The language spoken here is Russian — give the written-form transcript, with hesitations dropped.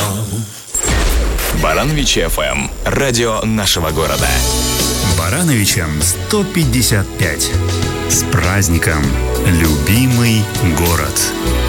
Барановичи ФМ. Радио нашего города. Барановичам 155. С праздником, любимый город.